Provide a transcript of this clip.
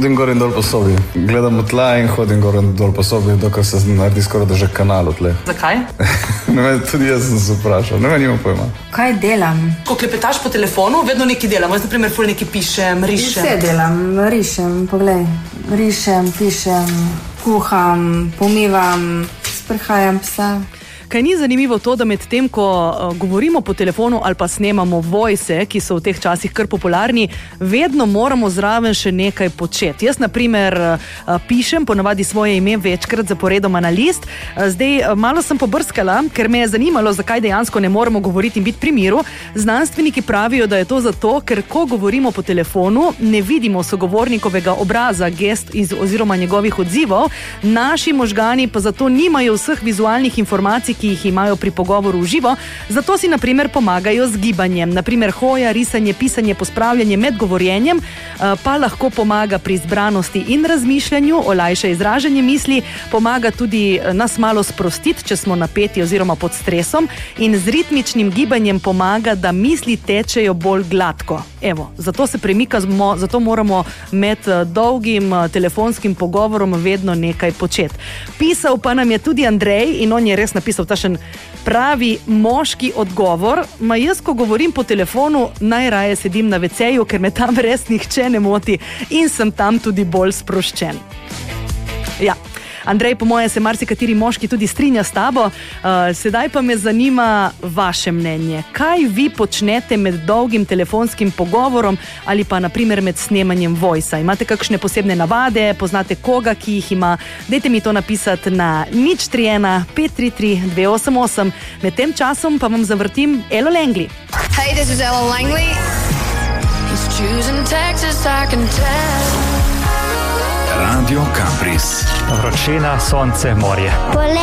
Hodim gor in dol po sobi. Gledam v tla in hodim gor in dol po sobi, dokaj se naredi skoraj da že kanal v tle. Zakaj? Ne vem, tudi jaz sem se vprašal, ne vem, nimam pojma. Kaj delam? Ko klepetaš po telefonu, vedno nekaj delam. Jaz, na primer, ful nekaj pišem, rišem. Vse delam, rišem, poglej. Rišem, pišem, kuham, pomivam, sprehajam psa. Kaj ni zanimivo to, da med tem, ko govorimo po telefonu ali pa snemamo voice, ki so v teh časih kar popularni, vedno moramo zraven še nekaj početi. Jaz, na primer, pišem ponavadi svoje ime večkrat zaporedoma na list. Zdaj, malo sem pobrskala, ker me je zanimalo, zakaj dejansko ne moremo govoriti in biti pri miru. Znanstveniki pravijo, da je to zato, ker ko govorimo po telefonu, ne vidimo sogovornikovega obraza, gest oziroma njegovih odzivov, naši možgani pa zato nimajo vseh vizualnih informacij, ki jih imajo pri pogovoru v živo, zato si na primer pomagajo z gibanjem. Na primer hoja, risanje, pisanje, pospravljanje med govorjenjem pa lahko pomaga pri zbranosti in razmišljanju, olajša izražanje misli, pomaga tudi nas malo sprostiti, če smo napeti oziroma pod stresom, in z ritmičnim gibanjem pomaga, da misli tečejo bolj gladko. Evo, zato se premikamo, zato moramo med dolgim telefonskim pogovorom vedno nekaj početi. Pisal pa nam je tudi Andrej in on je res napisal tašen pravi moški odgovor. Jaz, ko govorim po telefonu, najraje sedim na WC-ju, ker me tam res nihče ne moti in sem tam tudi bolj sproščen. Ja. Andrej, po moje se marsikateri moški tudi strinja s tabo. Sedaj pa me zanima vaše mnenje. Kaj vi počnete med dolgim telefonskim pogovorom ali pa na primer med snemanjem voice-a? Imate kakšne posebne navade? Poznate koga, ki jih ima? Dajte mi to napisati na 031 533 288. Med tem časom pa vam zavrtim Elo Langley. Hey, this is Ella Langley. He's choosing Texas, I can tell. Radio Campris. Vročina, sonce, morje.